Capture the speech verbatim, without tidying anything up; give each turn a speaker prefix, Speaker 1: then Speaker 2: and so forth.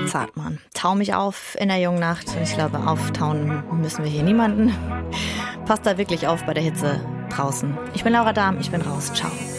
Speaker 1: Zartmann. Tau mich auf in der jungen Nacht. Und ich glaube, auftauen müssen wir hier niemanden. Passt da wirklich auf bei der Hitze draußen. Ich bin Laura Dahm, ich bin raus. Ciao.